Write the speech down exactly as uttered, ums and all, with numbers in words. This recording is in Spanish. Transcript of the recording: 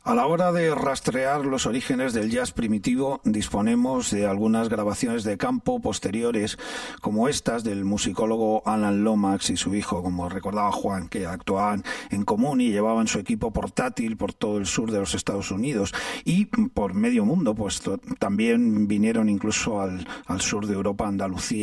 A la hora de rastrear los orígenes del jazz primitivo, disponemos de algunas grabaciones de campo posteriores, como estas del musicólogo Alan Lomax y su hijo, como recordaba Juan, que actuaban en común y llevaban su equipo portátil por todo el sur de los Estados Unidos y por medio mundo, pues también vinieron incluso al, al sur de Europa, Andalucía,